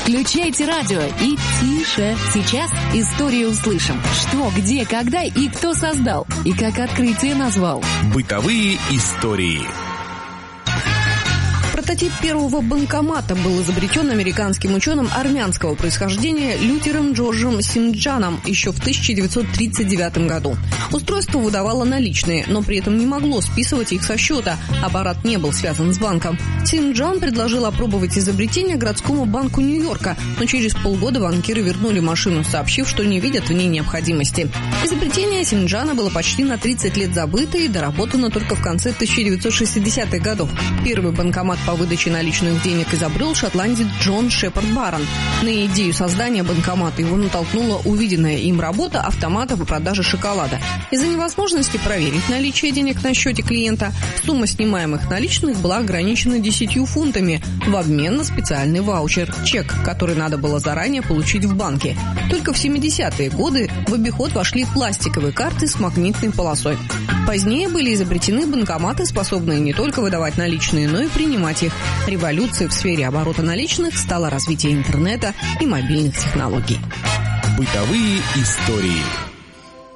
Включайте радио и тише. Сейчас историю услышим. Что, где, когда и кто создал. И как открытие назвал. Бытовые истории. Прототип первого банкомата был изобретен американским ученым армянского происхождения Лютером Джорджем Синджаном еще в 1939 году. Устройство выдавало наличные, но при этом не могло списывать их со счета. Аппарат не был связан с банком. Синджан предложил опробовать изобретение городскому банку Нью-Йорка, но через полгода банкиры вернули машину, сообщив, что не видят в ней необходимости. Изобретение Синджана было почти на 30 лет забыто и доработано только в конце 1960-х годов. Первый банкомат по выдаче наличных денег изобрел шотландец Джон Шепард Барон. На идею создания банкомата его натолкнула увиденная им работа автомата по продаже шоколада. Из-за невозможности проверить наличие денег на счете клиента, сумма снимаемых наличных была ограничена 10 фунтами в обмен на специальный ваучер – чек, который надо было заранее получить в банке. Только в 70-е годы в обиход вошли пластиковые карты с магнитной полосой. Позднее были изобретены банкоматы, способные не только выдавать наличные, но и принимать их. Революцией в сфере оборота наличных стало развитие интернета и мобильных технологий. Бытовые истории.